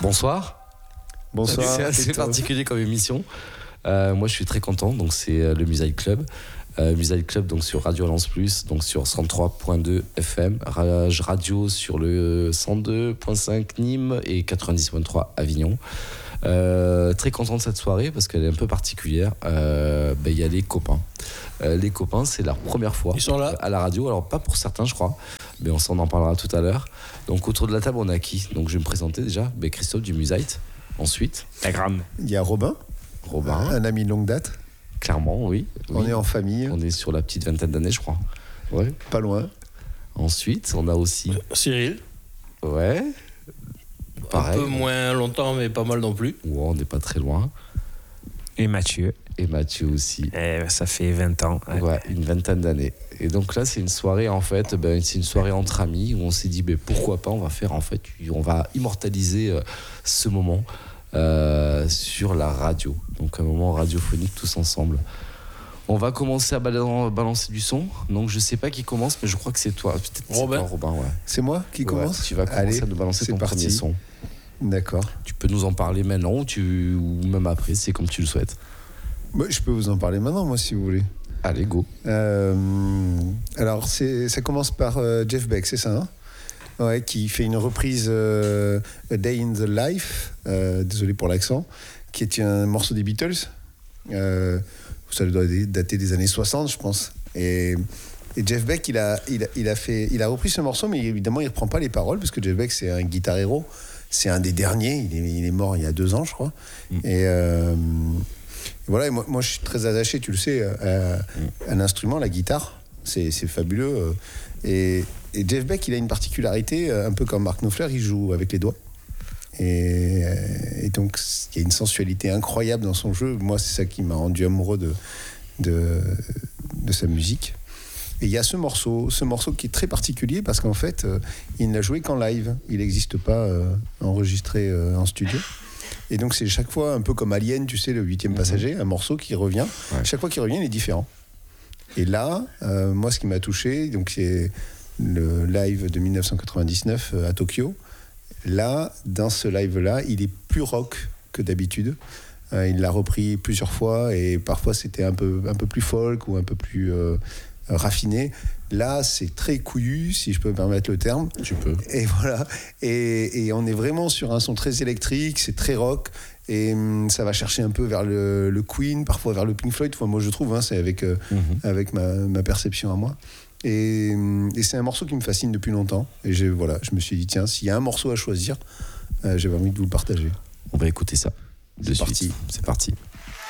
Bonsoir. Bonsoir. C'est assez particulier comme émission. Moi, je suis très content. Donc, c'est le Musaï Club. Musaï Club, donc sur Radio Lance Plus, donc sur 103.2 FM, Rage Radio sur le 102.5 Nîmes et 90.3 Avignon. Très content de cette soirée parce qu'elle est un peu particulière. Il y a les copains. Les copains, c'est leur première fois à la radio. Alors, pas pour certains, je crois, mais on s'en en parlera tout à l'heure. Donc, autour de la table, on a qui? Donc, je vais me présenter déjà. Christophe du Musaï. Ensuite, il y a Robin, un ami de longue date. Clairement, oui. On est en famille. On est sur la petite vingtaine d'années, je crois. Ouais. Pas loin. Ensuite, on a aussi Cyril. Ouais. Pareil. Un peu moins longtemps, mais pas mal non plus. Ouais, on n'est pas très loin. Et Mathieu. Et Mathieu aussi. Ça fait 20 ans. Ouais, une vingtaine d'années. Et donc là, c'est une soirée, en fait, c'est une soirée entre amis où on s'est dit, pourquoi pas, on va immortaliser ce moment sur la radio. Donc un moment radiophonique tous ensemble. On va commencer à balancer du son. Donc je sais pas qui commence, mais je crois que c'est toi. Peut-être Robin. C'est toi, Robin, ouais. C'est moi qui commence. Tu vas commencer à nous balancer ton premier son. D'accord. Tu peux nous en parler maintenant ou même après, c'est comme tu le souhaites. Je peux vous en parler maintenant, moi, si vous voulez. Allez, go. Alors, ça commence par Jeff Beck, c'est ça, hein? Ouais, qui fait une reprise A Day in the Life, désolé pour l'accent, qui est un morceau des Beatles. Ça doit dater des années 60, je pense. Et Jeff Beck, il a repris ce morceau, mais évidemment, il ne reprend pas les paroles, parce que Jeff Beck, c'est un guitar héros. C'est un des derniers. Il est mort il y a 2 ans, je crois. Et voilà, et moi, je suis très attaché, tu le sais, à l'instrument, la guitare. C'est fabuleux. Et Jeff Beck, il a une particularité, un peu comme Mark Knopfler, il joue avec les doigts. Et donc, il y a une sensualité incroyable dans son jeu. Moi, c'est ça qui m'a rendu amoureux de sa musique. Et il y a ce morceau qui est très particulier parce qu'en fait, il n'a joué qu'en live. Il n'existe pas enregistré en studio. Et donc, c'est chaque fois un peu comme Alien, tu sais, le 8e passager, un morceau qui revient. Ouais. Chaque fois qu'il revient, il est différent. Et là, moi, ce qui m'a touché, donc, c'est le live de 1999 à Tokyo. Là, dans ce live-là, il est plus rock que d'habitude. Il l'a repris plusieurs fois et parfois c'était un peu plus folk ou un peu plus raffiné. Là, c'est très couillu, si je peux me permettre le terme. Tu peux. Et voilà. Et on est vraiment sur un son très électrique, c'est très rock. Et ça va chercher un peu vers le Queen, parfois vers le Pink Floyd. Enfin, moi, je trouve, c'est avec ma perception à moi. Et c'est un morceau qui me fascine depuis longtemps. Et je me suis dit, tiens, s'il y a un morceau à choisir, j'avais envie de vous le partager. On va écouter ça. C'est parti. C'est parti.